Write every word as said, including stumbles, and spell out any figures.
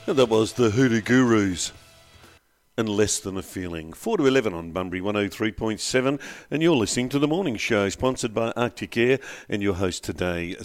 And that was the Hoodoo Gurus and Less Than a Feeling. four to eleven on Bunbury one oh three point seven, and you're listening to The Morning Show, sponsored by Arctic Air, and your host today,